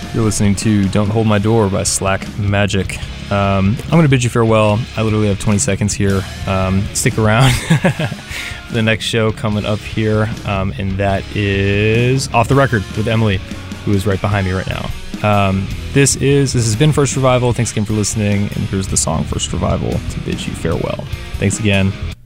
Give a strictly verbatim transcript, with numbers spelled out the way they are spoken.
You're listening to Don't Hold My Door by Slack Magic. Um, I'm going to bid you farewell. I literally have twenty seconds here. Um, stick around. The next show coming up here, um, and that is Off the Record with Emily, who is right behind me right now. Um, this is this has been First Revival. Thanks again for listening, and here's the song First Revival to bid you farewell. Thanks again.